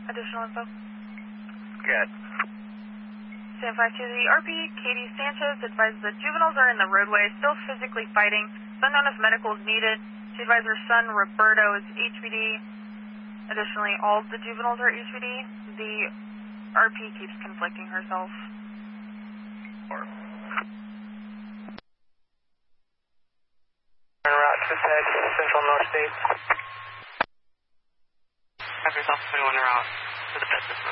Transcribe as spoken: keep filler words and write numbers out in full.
Additional info. Good. San five two, the R P, Katie Sanchez, advises that juveniles are in the roadway, still physically fighting. It's unknown if medical is needed. She advises her son, Roberto, is H P D. Additionally, all the juveniles are H P D. The R P keeps conflicting herself. Or route to Tech, Central North State. Have yourself twenty-one route to the bed system.